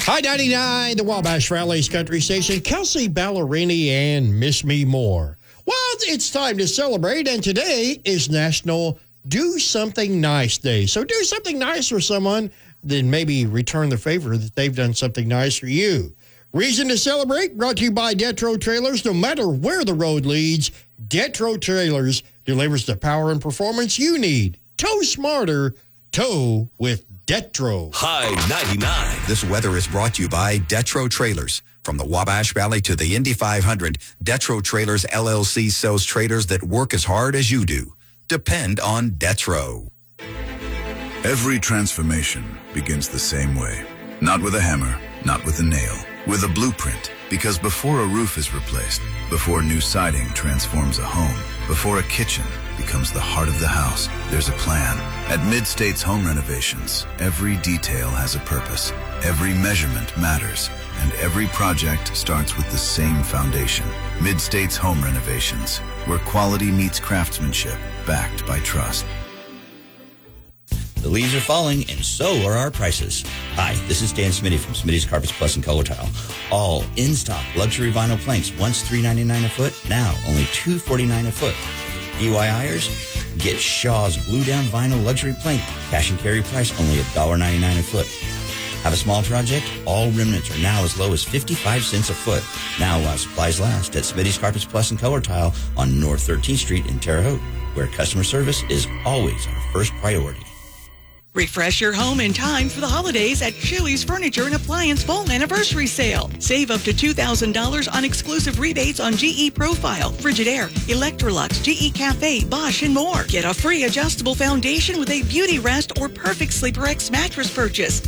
Hi, 99, the Wabash Valley's country station, Kelsey Ballerini and Miss Me More. Well, it's time to celebrate, and today is National Do Something Nice Day. So do something nice for someone, then maybe return the favor that they've done something nice for you. Reason to celebrate, brought to you by Detro Trailers. No matter where the road leads, Detro Trailers delivers the power and performance you need. Tow smarter, tow with Detro. High 99. This weather is brought to you by Detro Trailers. From the Wabash Valley to the Indy 500, Detro Trailers LLC sells trailers that work as hard as you do. Depend on Detro. Every transformation begins the same way. Not with a hammer, not with a nail, with a blueprint. Because before a roof is replaced, before new siding transforms a home, before a kitchen becomes the heart of the house, there's a plan. At Mid-States Home Renovations, every detail has a purpose. Every measurement matters. And every project starts with the same foundation. Mid-States Home Renovations, where quality meets craftsmanship, backed by trust. The leaves are falling, and so are our prices. Hi, this is Dan Smitty from Smitty's Carpets Plus and Color Tile. All in-stock luxury vinyl planks, once $3.99 a foot, now only $2.49 a foot. DIYers, get Shaw's glue-down vinyl luxury plank, cash and carry price only $1.99 a foot. Have a small project? All remnants are now as low as 55 cents a foot. Now while supplies last at Smitty's Carpets Plus and Color Tile on North 13th Street in Terre Haute, where customer service is always our first priority. Refresh your home in time for the holidays at Chili's Furniture and Appliance Fall Anniversary Sale. Save up to $2,000 on exclusive rebates on GE Profile, Frigidaire, Electrolux, GE Cafe, Bosch, and more. Get a free adjustable foundation with a Beauty Rest or Perfect Sleeper X mattress purchase.